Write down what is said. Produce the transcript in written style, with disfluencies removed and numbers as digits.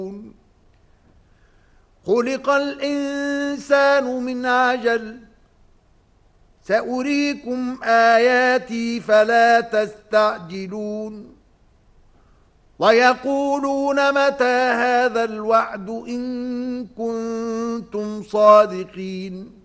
خلق الإنسان من عجل سأريكم آياتي فلا تستعجلون ويقولون متى هذا الوعد إن كنتم صادقين